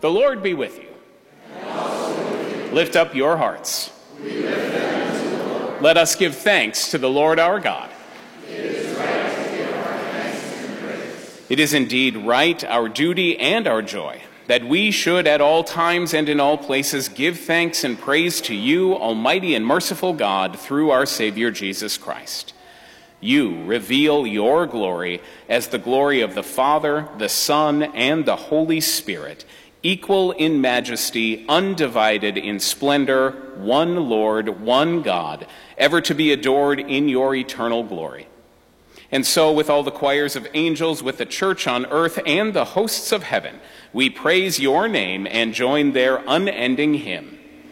The Lord be with you. And also with you. Lift up your hearts. We lift them to the Lord. Let us give thanks to the Lord our God. It is right to give our thanks and praise. It is indeed right, our duty and our joy, that we should at all times and in all places give thanks and praise to you, almighty and merciful God, through our Savior Jesus Christ. You reveal your glory as the glory of the Father, the Son, and the Holy Spirit, equal in majesty, undivided in splendor, one Lord, one God, ever to be adored in your eternal glory. And so, with all the choirs of angels, with the church on earth, and the hosts of heaven, we praise your name and join their unending hymn.